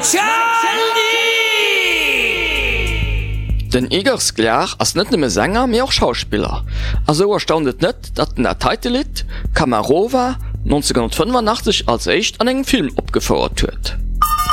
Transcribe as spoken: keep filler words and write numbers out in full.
Den Igor Sklar ass net nemme Sänger mé auch Schauspieler. Also erstaunet net, dat den der Titellied Kamarova neunzehnhundertfünfundachtzig als echt an engen Film opgefordert huet.